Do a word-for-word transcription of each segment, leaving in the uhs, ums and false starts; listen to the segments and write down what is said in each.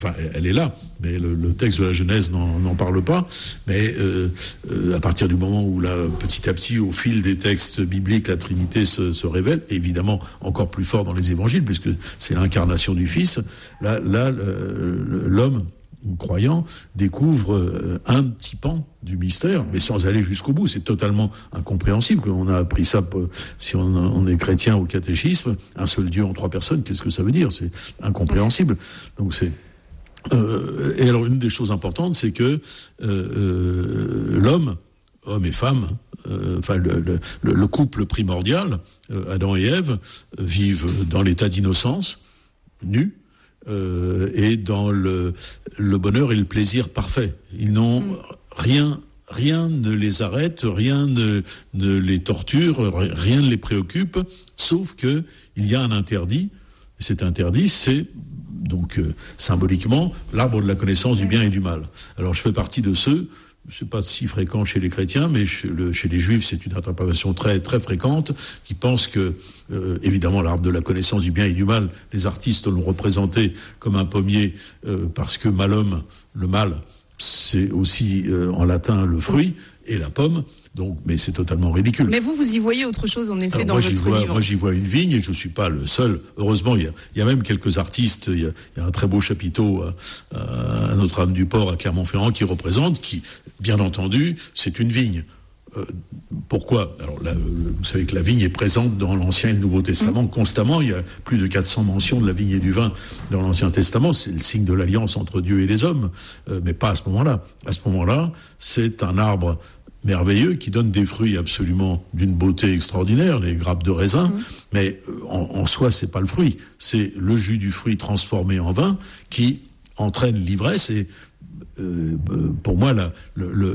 Enfin, elle est là, mais le, le texte de la Genèse n'en, n'en parle pas. Mais euh, euh, à partir du moment où, là, petit à petit, au fil des textes bibliques, la Trinité se, se révèle, évidemment encore plus fort dans les Évangiles, puisque c'est l'incarnation du Fils. Là, là le, l'homme croyant découvre un petit pan du mystère, mais sans aller jusqu'au bout. C'est totalement incompréhensible. On a appris ça, si on, on est chrétien au catéchisme, un seul Dieu en trois personnes, qu'est-ce que ça veut dire ? C'est incompréhensible. Donc c'est Euh, et alors, une des choses importantes, c'est que euh, euh, l'homme, homme et femme, euh, enfin le, le, le couple primordial, euh, Adam et Ève, euh, vivent dans l'état d'innocence, nus, euh, et dans le, le bonheur et le plaisir parfait. Ils n'ont mmh. rien... Rien ne les arrête, rien ne, ne les torture, rien ne les préoccupe, sauf que il y a un interdit. Et cet interdit, c'est donc euh, symboliquement l'arbre de la connaissance du bien et du mal. Alors je fais partie de ceux, c'est pas si fréquent chez les chrétiens, mais chez, le, chez les juifs, c'est une interprétation très très fréquente, qui pense que euh, évidemment l'arbre de la connaissance du bien et du mal, les artistes l'ont représenté comme un pommier euh, parce que malhomme, le mal, c'est aussi euh, en latin le fruit et la pomme, donc, mais c'est totalement ridicule. Mais vous, vous y voyez autre chose en effet. Alors dans moi, votre j'y vois, livre. Moi j'y vois une vigne et je ne suis pas le seul. Heureusement, il y a, il y a même quelques artistes, il y a, il y a un très beau chapiteau à, à Notre-Dame-du-Port à Clermont-Ferrand qui représente, qui, bien entendu, c'est une vigne. Euh, pourquoi ? Alors là, vous savez que la vigne est présente dans l'Ancien et le Nouveau Testament mmh. constamment. Il y a plus de quatre cents mentions de la vigne et du vin dans l'Ancien Testament. C'est le signe de l'alliance entre Dieu et les hommes, euh, mais pas à ce moment-là. À ce moment-là, c'est un arbre merveilleux qui donne des fruits absolument d'une beauté extraordinaire, les grappes de raisin. Mmh. Mais en, en soi, c'est pas le fruit. C'est le jus du fruit transformé en vin qui entraîne l'ivresse. Et euh, pour moi, la, le, le,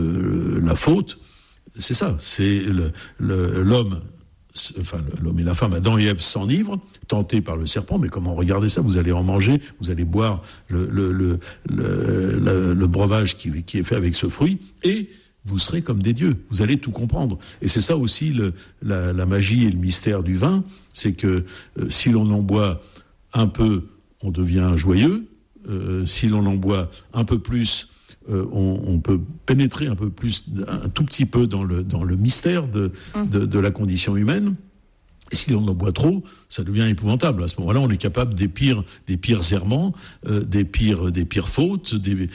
le, la faute, c'est ça, c'est le, le, l'homme, enfin l'homme et la femme, Adam et Ève s'enivrent, tentés par le serpent, mais comment regardez ça, vous allez en manger, vous allez boire le, le, le, le, le, le breuvage qui, qui est fait avec ce fruit, et vous serez comme des dieux, vous allez tout comprendre. Et c'est ça aussi le, la, la magie et le mystère du vin, c'est que euh, si l'on en boit un peu, on devient joyeux, euh, si l'on en boit un peu plus, Euh, on, on peut pénétrer un peu plus, un tout petit peu dans le, dans le mystère de, de, de la condition humaine. Et si on en boit trop, ça devient épouvantable. À ce moment-là, on est capable des pires, des pires errements, euh, des pires, des pires fautes, des,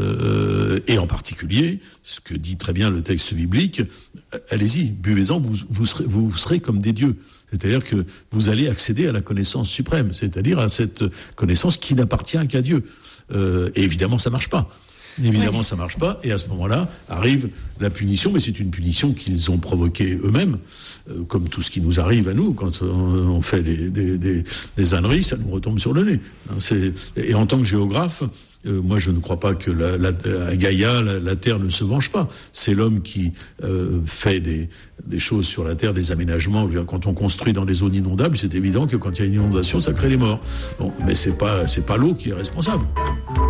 euh, et en particulier, ce que dit très bien le texte biblique, allez-y, buvez-en, vous, vous serez, vous serez comme des dieux. C'est-à-dire que vous allez accéder à la connaissance suprême, c'est-à-dire à cette connaissance qui n'appartient qu'à Dieu. Euh, et évidemment, ça marche pas. Évidemment, oui. Ça marche pas, et à ce moment-là arrive la punition, mais c'est une punition qu'ils ont provoquée eux-mêmes, euh, comme tout ce qui nous arrive à nous quand on, on fait des, des, des, des âneries, ça nous retombe sur le nez. C'est, et en tant que géographe, euh, moi je ne crois pas que la, la, à Gaïa, la, la terre ne se venge pas. C'est l'homme qui euh, fait des, des choses sur la terre, des aménagements. Je veux dire, quand on construit dans des zones inondables, c'est évident que quand il y a une inondation, ça crée les morts. Bon, mais c'est pas, c'est pas l'eau qui est responsable.